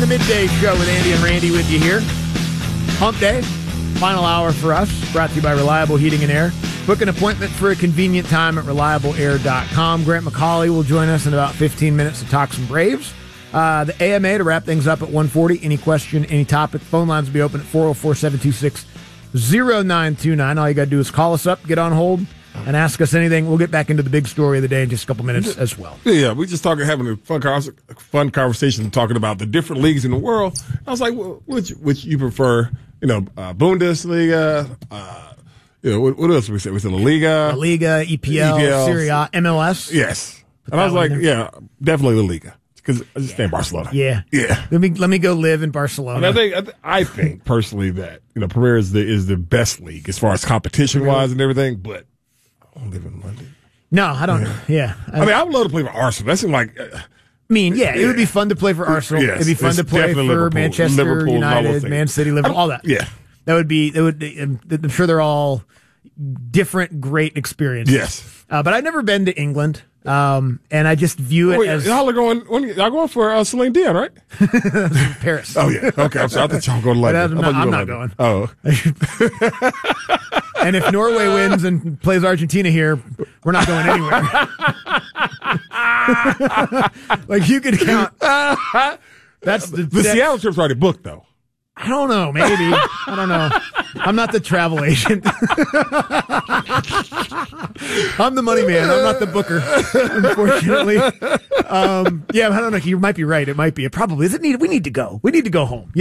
the midday show with Andy and Randy with you here. Hump Day, final hour for us, brought to you by Reliable Heating and Air. Book an appointment for a convenient time at reliableair.com. Grant McCauley will join us in about 15 minutes to talk some Braves. The AMA to wrap things up at 1:40. Any question, any topic. Phone lines will be open at 404-726-0929. All you got to do is call us up, get on hold, and ask us anything. We'll get back into the big story of the day in just a couple minutes as well. Yeah, we just having a fun conversation talking about the different leagues in the world. I was like, well, which you prefer? Bundesliga. What else we say? Was it La Liga? La Liga, EPL, Serie A, MLS. Yes, and I was like, yeah, definitely La Liga because I just stay in Barcelona. Yeah. Let me go live in Barcelona. And I think personally that Premier is the best league as far as competition wise and everything, but. I don't live in London. No, I don't. Yeah, I would love to play for Arsenal. That seemed like. It would be fun to play for Arsenal. Yes, it'd be fun to play for Liverpool, Manchester United, Man City, Liverpool, all that. Yeah, I'm sure they're all different, great experiences. Yes, but I've never been to England, and I just view it as y'all are going. Y'all going for Celine Dion, right? Paris. Oh yeah. Okay, I'm sorry. I thought y'all going to London. I'm not going. Oh. And if Norway wins and plays Argentina here, we're not going anywhere. Like you could count. That's the Seattle trip's already booked, though. I don't know. Maybe. I don't know. I'm not the travel agent. I'm the money man. I'm not the booker, unfortunately. I don't know. You might be right. It might be. It probably is. We need to go. We need to go home.